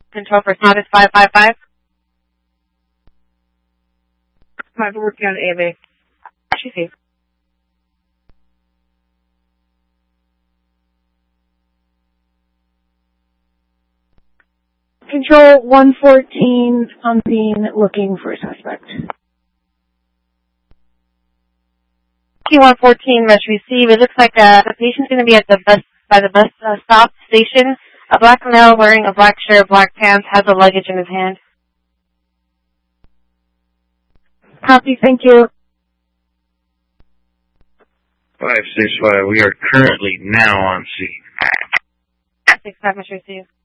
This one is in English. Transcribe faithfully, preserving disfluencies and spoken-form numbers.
Control for status five five five. Five, we're working on A M A. She's safe. Control one fourteen on scene looking for a suspect. T one fourteen, must receive. It looks like uh, the patient's going to be at the bus, by the bus uh, stop station. A black male wearing a black shirt, black pants, has a luggage in his hand. Copy, thank you. five six five, we are currently now on scene. six five, must receive.